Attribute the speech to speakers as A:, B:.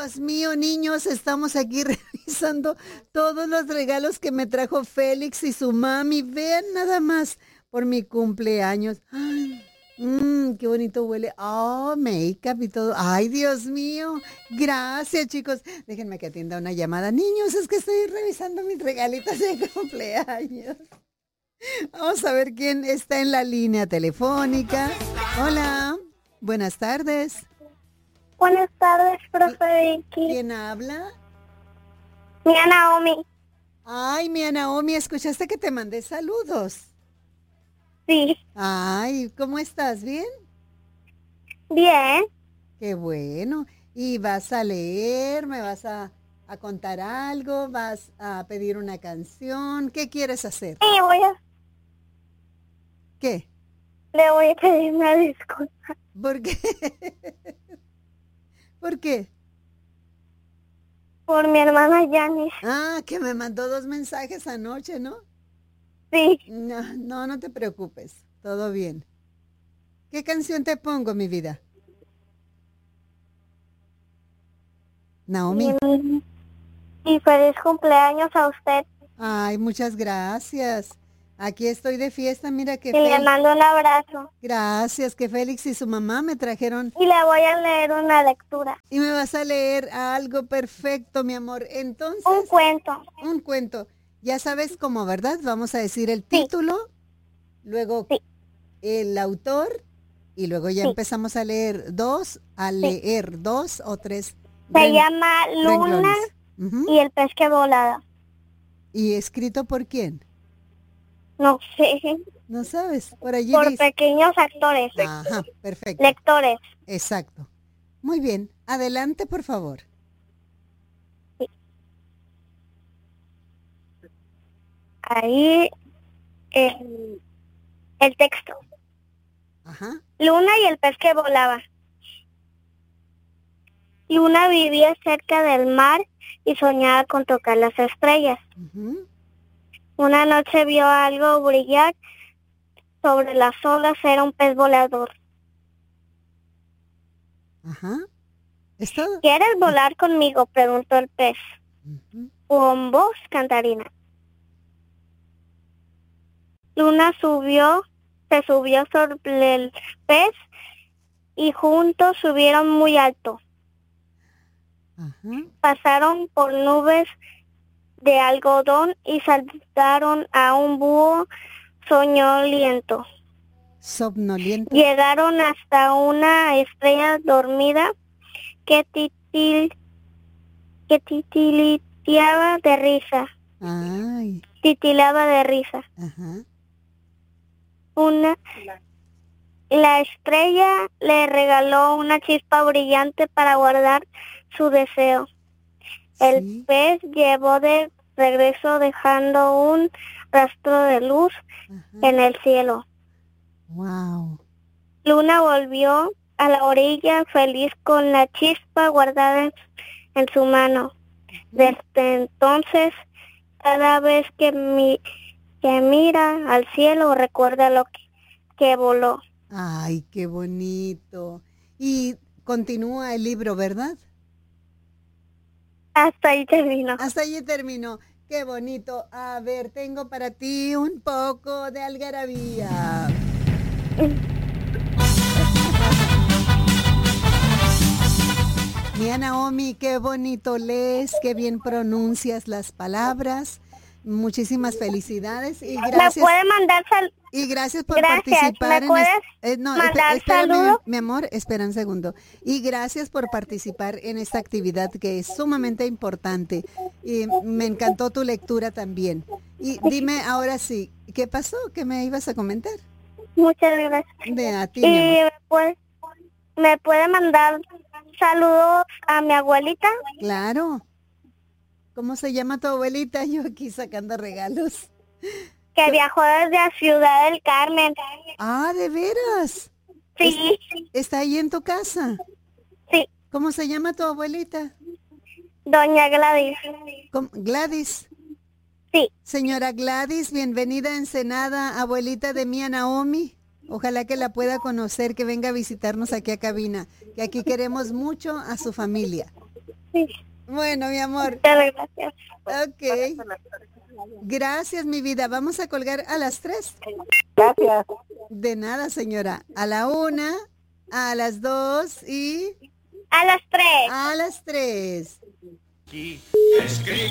A: Dios mío, niños, estamos aquí revisando todos los regalos que me trajo Félix y su mami. Vean nada más por mi cumpleaños. Ay, qué bonito huele. Oh, make-up y todo. Ay, Dios mío. Gracias, chicos. Déjenme que atienda una llamada. Niños, es que estoy revisando mis regalitos de cumpleaños. Vamos a ver quién está en la línea telefónica. Hola, buenas tardes.
B: Buenas tardes, profe Vicky.
A: ¿Quién habla?
B: Mía Naomi.
A: Ay, mi Naomi, ¿escuchaste que te mandé saludos?
B: Sí.
A: Ay, ¿cómo estás? ¿Bien?
B: Bien.
A: Qué bueno. ¿Y vas a leer? ¿Me vas a contar algo? ¿Vas a pedir una canción? ¿Qué quieres hacer?
B: Y
A: ¿Qué?
B: le voy a pedir una disculpa.
A: ¿Por qué? ¿Por qué?
B: Por mi hermana Yanis.
A: Ah, que me mandó 2 mensajes anoche, ¿no?
B: Sí.
A: No te preocupes. Todo bien. ¿Qué canción te pongo, mi vida? Naomi.
B: Y feliz cumpleaños a usted.
A: Ay, muchas gracias. Aquí estoy de fiesta, mira que
B: Y le mando un abrazo.
A: Gracias, que Félix y su mamá me trajeron.
B: Y le voy a leer una lectura.
A: Y me vas a leer algo perfecto, mi amor. Entonces.
B: Un cuento.
A: Un cuento. Ya sabes cómo, ¿verdad? Vamos a decir el título, luego el autor, y luego ya empezamos a leer dos o tres.
B: Se llama Luna y el pez que volaba.
A: ¿Y escrito por quién?
B: No sé.
A: ¿No sabes? Por allí
B: Por
A: dice.
B: pequeños actores.
A: Ajá, perfecto.
B: Lectores.
A: Exacto. Muy bien. Adelante, por favor.
B: Sí. Ahí el texto.
A: Ajá.
B: Luna y el pez que volaba. Luna vivía cerca del mar y soñaba con tocar las estrellas. Una noche vio algo brillar sobre las olas, era un pez volador.
A: Ajá. ¿Es todo?
B: ¿Quieres volar conmigo?, preguntó el pez. Con voz cantarina. Luna se subió sobre el pez y juntos subieron muy alto. Pasaron por nubes de algodón y saltaron a un búho somnoliento. Llegaron hasta una estrella dormida que titilaba de risa.
A: Ay.
B: Titilaba de risa.
A: Ajá.
B: La estrella le regaló una chispa brillante para guardar su deseo. El pez llevó de regreso dejando un rastro de luz en el cielo.
A: Wow.
B: Luna volvió a la orilla feliz con la chispa guardada en su mano. Desde entonces, cada vez que mira al cielo, recuerda lo que voló.
A: Ay, qué bonito. Y continúa el libro, ¿verdad?
B: Hasta ahí terminó.
A: Hasta ahí terminó. Qué bonito. A ver, tengo para ti un poco de algarabía. Mía Naomi, qué bonito lees, qué bien pronuncias las palabras. Muchísimas felicidades y gracias.
B: ¿Me puede mandar
A: y gracias por participar
B: en mandar saludos?
A: Mi amor, espera un segundo. Y gracias por participar en esta actividad que es sumamente importante. Y me encantó tu lectura también. Y dime ahora sí, ¿qué pasó? ¿Qué me ibas a comentar?
B: Muchas gracias.
A: De a ti, mi amor.
B: Pues, ¿me puede mandar saludos a mi abuelita?
A: Claro. ¿Cómo se llama tu abuelita? Yo aquí sacando regalos.
B: Que viajó desde la Ciudad del Carmen.
A: Ah, ¿de veras?
B: Sí.
A: ¿Está ahí en tu casa?
B: Sí.
A: ¿Cómo se llama tu abuelita?
B: Doña Gladys.
A: ¿Gladys?
B: Sí.
A: Señora Gladys, bienvenida a Ensenada, abuelita de Mía Naomi. Ojalá que la pueda conocer, que venga a visitarnos aquí a cabina, que aquí queremos mucho a su familia.
B: Sí,
A: Bueno, mi amor.
B: muchas gracias.
A: Ok. Gracias, mi vida. Vamos a colgar a las 3.
C: Gracias.
A: De nada, señora. A la 1, a las 2 y
B: A las 3.
A: a las 3.